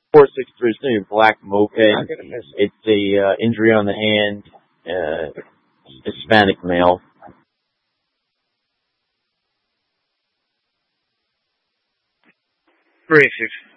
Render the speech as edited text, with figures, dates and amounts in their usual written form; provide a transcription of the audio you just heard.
4632, black moped. It's the injury on the hand, Hispanic male. Racist.